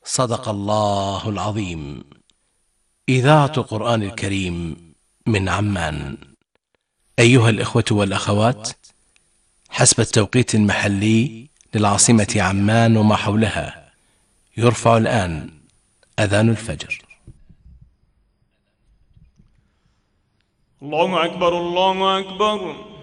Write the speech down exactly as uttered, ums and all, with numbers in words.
صدق الله العظيم. إذاعة قرآن الكريم من عمان. أيها الإخوة والأخوات، حسب التوقيت المحلي للعاصمة عمان وما حولها، يرفع الآن أذان الفجر. الله أكبر الله أكبر.